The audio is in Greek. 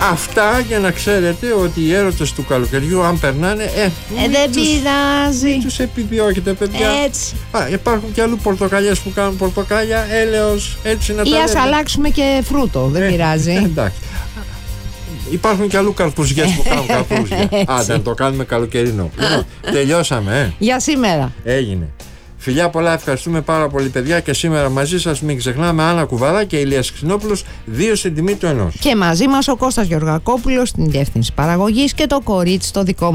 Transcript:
Αυτά για να ξέρετε ότι οι έρωτες του καλοκαιριού, αν περνάνε, δεν πειράζει. Μην τους επιδιώκετε, παιδιά. Έτσι. Υπάρχουν και αλλού πορτοκαλιές που κάνουν πορτοκάλια, έλεος, έτσι να τα λέμε. Ή ας αλλάξουμε και φρούτο, δεν πειράζει. Εντάξει. Υπάρχουν και αλλού καρπουζιές που κάνουν καρπούζια. Δεν το κάνουμε καλοκαιρινό. Τελειώσαμε, Για σήμερα. Έγινε. Φιλιά πολλά, ευχαριστούμε πάρα πολύ, παιδιά, και σήμερα μαζί σας μην ξεχνάμε Άννα Κουβαρά και Ηλίας Ξινόπουλος, 2 στην τιμή του 1. Και μαζί μας ο Κώστας Γεωργακόπουλος στην διεύθυνση παραγωγής και το κορίτσι το δικό